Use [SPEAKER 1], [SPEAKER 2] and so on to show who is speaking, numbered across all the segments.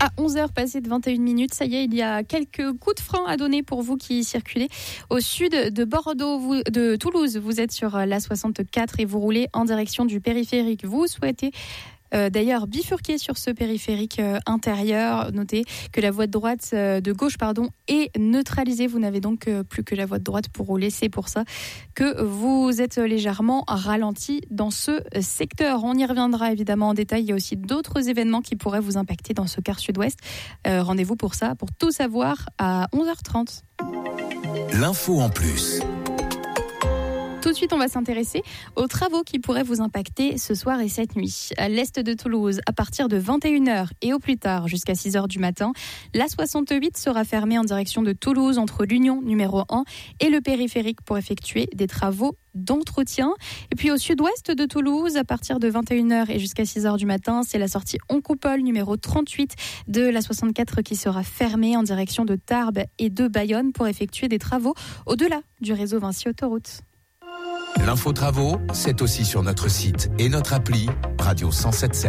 [SPEAKER 1] À 11h passées de 21 minutes, ça y est, il y a quelques coups de frein à donner pour vous qui circulez au sud de Bordeaux, de Toulouse. Vous êtes sur la 64 et vous roulez en direction du périphérique. Vous souhaitez d'ailleurs bifurquer sur ce périphérique intérieur. Notez que la voie de gauche est neutralisée. Vous n'avez donc plus que la voie de droite pour rouler. C'est pour ça que vous êtes légèrement ralenti dans ce secteur. On y reviendra évidemment en détail. Il y a aussi d'autres événements qui pourraient vous impacter dans ce quart sud-ouest. Rendez-vous pour ça, pour tout savoir à 11h30.
[SPEAKER 2] L'info en plus.
[SPEAKER 1] Tout de suite, on va s'intéresser aux travaux qui pourraient vous impacter ce soir et cette nuit. À l'est de Toulouse, à partir de 21h et au plus tard jusqu'à 6h du matin, la 68 sera fermée en direction de Toulouse entre l'Union numéro 1 et le périphérique pour effectuer des travaux d'entretien. Et puis au sud-ouest de Toulouse, à partir de 21h et jusqu'à 6h du matin, c'est la sortie Oncoupole numéro 38 de la 64 qui sera fermée en direction de Tarbes et de Bayonne pour effectuer des travaux au-delà du réseau Vinci Autoroute.
[SPEAKER 2] L'info travaux, c'est aussi sur notre site et notre appli Radio 107.7.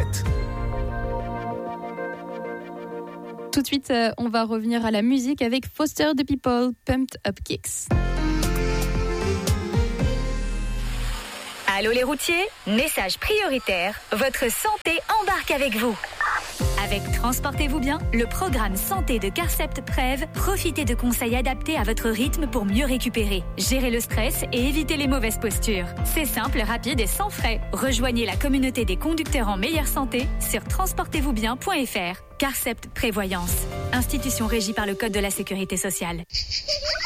[SPEAKER 1] Tout de suite, on va revenir à la musique avec Foster the People, Pumped Up Kicks.
[SPEAKER 3] Allô les routiers, message prioritaire, votre santé embarque avec vous. Avec Transportez-vous bien, le programme santé de Carcept Prev, profitez de conseils adaptés à votre rythme pour mieux récupérer, gérer le stress et éviter les mauvaises postures. C'est simple, rapide et sans frais. Rejoignez la communauté des conducteurs en meilleure santé sur transportezvousbien.fr. Carcept Prévoyance, institution régie par le Code de la Sécurité sociale.